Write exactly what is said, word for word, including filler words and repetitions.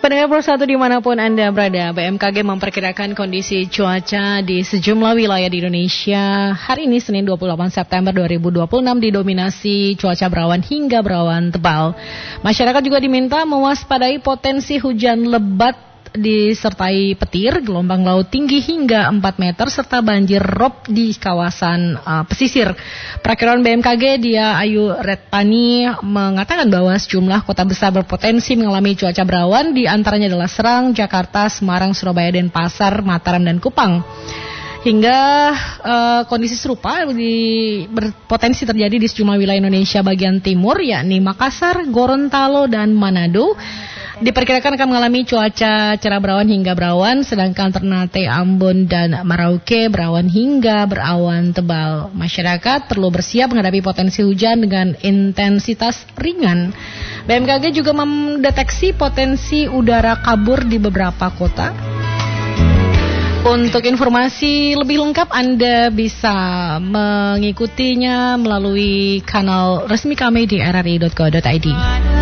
Pendengar Pro satu dimanapun Anda berada, B M K G memperkirakan kondisi cuaca di sejumlah wilayah di Indonesia hari ini Senin dua puluh delapan September dua ribu dua puluh enam didominasi cuaca berawan hingga berawan tebal. Masyarakat juga diminta mewaspadai potensi hujan lebat disertai petir, gelombang laut tinggi hingga empat meter serta banjir rob di kawasan uh, pesisir. Perakiraan B M K G Dia Ayu Retpani mengatakan bahwa sejumlah kota besar berpotensi mengalami cuaca berawan, di antaranya adalah Serang, Jakarta, Semarang, Surabaya, Denpasar, Mataram, dan Kupang. Hingga uh, kondisi serupa di, berpotensi terjadi di sejumlah wilayah Indonesia bagian timur, yakni Makassar, Gorontalo, dan Manado. Diperkirakan akan mengalami cuaca cerah berawan hingga berawan, sedangkan Ternate, Ambon, dan Merauke berawan hingga berawan tebal. Masyarakat perlu bersiap menghadapi potensi hujan dengan intensitas ringan. B M K G juga mendeteksi potensi udara kabur di beberapa kota. Untuk informasi lebih lengkap Anda bisa mengikutinya melalui kanal resmi kami di r r i dot co dot i d.